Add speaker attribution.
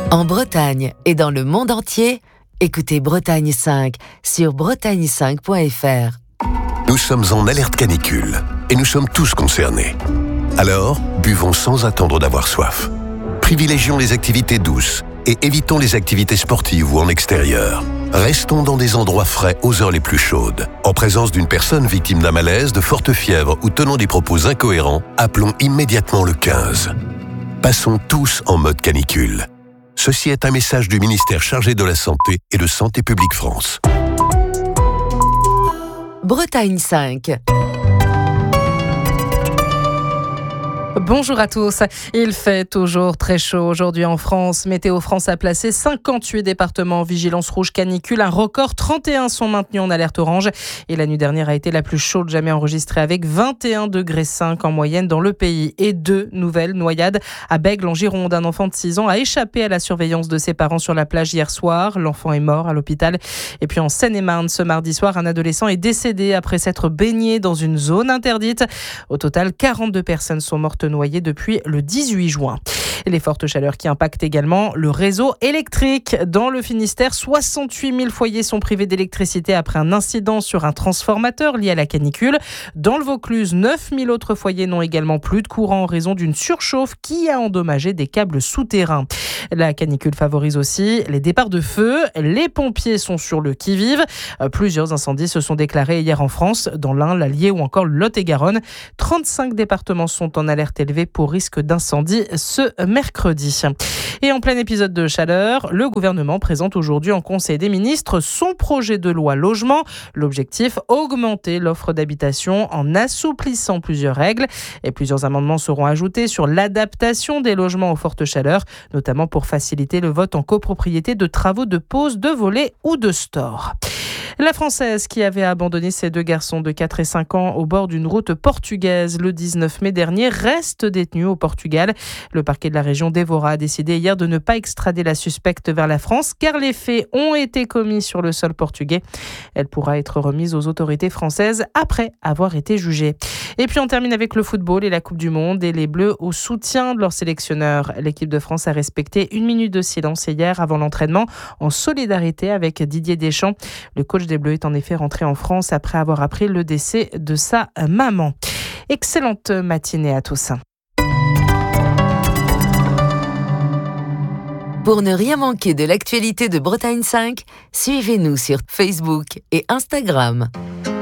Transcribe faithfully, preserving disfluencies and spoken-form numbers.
Speaker 1: En Bretagne et dans le monde entier, écoutez Bretagne cinq sur bretagne cinq point f r.
Speaker 2: Nous sommes en alerte canicule et nous sommes tous concernés. Alors, buvons sans attendre d'avoir soif. Privilégions les activités douces et évitons les activités sportives ou en extérieur. Restons dans des endroits frais aux heures les plus chaudes. En présence d'une personne victime d'un malaise, de forte fièvre ou tenant des propos incohérents, appelons immédiatement le quinze. Passons tous en mode canicule. Ceci est un message du ministère chargé de la Santé et de Santé publique France.
Speaker 1: Bretagne cinq.
Speaker 3: Bonjour à tous. Il fait toujours très chaud aujourd'hui en France. Météo France a placé cinquante-huit départements en vigilance rouge canicule. Un record, trente et un sont maintenus en alerte orange. Et la nuit dernière a été la plus chaude jamais enregistrée avec vingt et un degrés cinq en moyenne dans le pays. Et deux nouvelles noyades à Bègles en Gironde. Un enfant de six ans a échappé à la surveillance de ses parents sur la plage hier soir. L'enfant est mort à l'hôpital. Et puis en Seine-et-Marne, ce mardi soir, un adolescent est décédé après s'être baigné dans une zone interdite. Au total, quarante-deux personnes sont mortes noyées depuis le dix-huit juin. Et les fortes chaleurs qui impactent également le réseau électrique. Dans le Finistère, soixante-huit mille foyers sont privés d'électricité après un incident sur un transformateur lié à la canicule. Dans le Vaucluse, neuf mille autres foyers n'ont également plus de courant en raison d'une surchauffe qui a endommagé des câbles souterrains. La canicule favorise aussi les départs de feu. Les pompiers sont sur le qui-vive. Plusieurs incendies se sont déclarés hier en France, dans l'Ain, l'Allier ou encore le Lot-et-Garonne. trente-cinq départements sont en alerte élevée pour risque d'incendie ce mercredi. Et en plein épisode de chaleur, le gouvernement présente aujourd'hui en Conseil des ministres son projet de loi logement. L'objectif, augmenter l'offre d'habitation en assouplissant plusieurs règles. Et plusieurs amendements seront ajoutés sur l'adaptation des logements aux fortes chaleurs, notamment pour faciliter le vote en copropriété de travaux de pose, de volets ou de store. La Française qui avait abandonné ses deux garçons de quatre et cinq ans au bord d'une route portugaise le dix-neuf mai dernier reste détenue au Portugal. Le parquet de la région d'Évora a décidé hier de ne pas extrader la suspecte vers la France car les faits ont été commis sur le sol portugais. Elle pourra être remise aux autorités françaises après avoir été jugée. Et puis on termine avec le football et la Coupe du Monde et les Bleus au soutien de leur sélectionneur. L'équipe de France a respecté une minute de silence hier avant l'entraînement en solidarité avec Didier Deschamps. Le coach des Bleus est en effet rentré en France après avoir appris le décès de sa maman. Excellente matinée à tous.
Speaker 1: Pour ne rien manquer de l'actualité de Bretagne cinq, suivez-nous sur Facebook et Instagram.